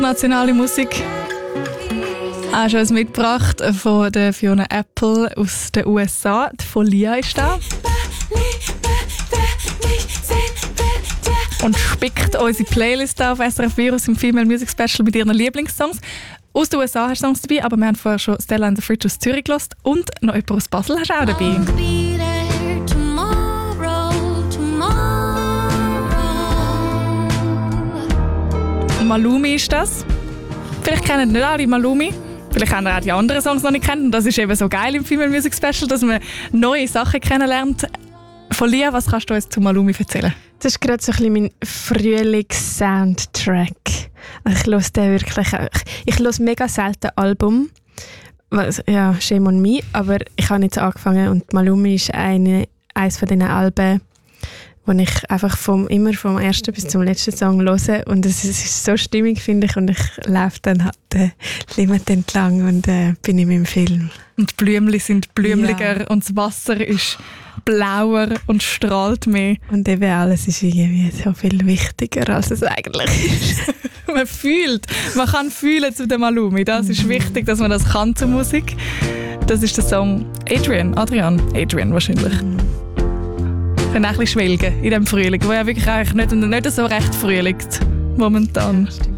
internationale Musik. Hast du uns mitgebracht von der Fiona Apple aus den USA. Die Folia ist da. Und spickt unsere Playlist auf SRF Virus im Female Music Special mit ihren Lieblingssongs. Aus den USA hast du Songs dabei, aber wir haben vorher schon Stella and the Fridge aus Zürich gehört. Und noch jemand aus Basel hast du auch dabei. Malumi ist das. Vielleicht kennen nicht alle Malumi. Vielleicht haben wir auch die anderen Songs noch nicht kennen. Und das ist eben so geil im Female Music Special, dass man neue Sachen kennenlernt. Folia, was kannst du uns zu Malumi erzählen? Das ist gerade so ein bisschen mein Frühlings-Soundtrack. Ich höre den wirklich auch. Ich höre mega selten Album. Ja, shame on me. Aber ich habe jetzt angefangen und Malumi ist eines von diesen Alben, wo ich einfach immer vom ersten bis zum letzten Song höre. Und es ist so stimmig, finde ich. Und ich laufe dann halt den Limit entlang und bin in meinem Film. Und die Blümchen sind blümliger und das Wasser ist blauer und strahlt mehr. Und eben alles ist irgendwie so viel wichtiger, als es eigentlich ist. Man kann fühlen zu dem Malumi. Das ist wichtig, dass man das kann zur Musik. Das ist der Song Adrian wahrscheinlich. Wir können auch ein bisschen schwelgen in diesem Frühling, wo ja wirklich eigentlich nicht so recht frühligt momentan.